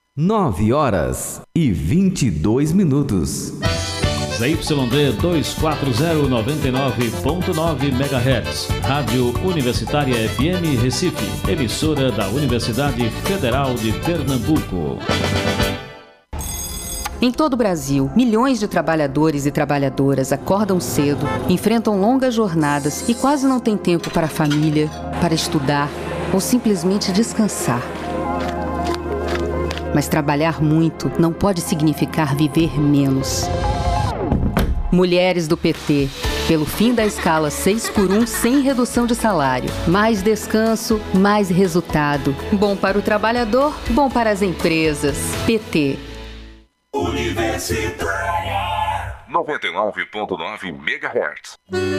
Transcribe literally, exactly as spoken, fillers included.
Nove horas e vinte e dois minutos. Z Y D duzentos e quarenta, noventa e nove ponto nove megahertz. Rádio Universitária F M Recife. Emissora da Universidade Federal de Pernambuco. Em todo o Brasil, milhões de trabalhadores e trabalhadoras acordam cedo, enfrentam longas jornadas e quase não têm tempo para a família, para estudar ou simplesmente descansar. Mas trabalhar muito não pode significar viver menos. Mulheres do P T, pelo fim da escala seis por um sem redução de salário. Mais descanso, mais resultado. Bom para o trabalhador, bom para as empresas. P T. Universitária noventa e nove ponto nove megahertz.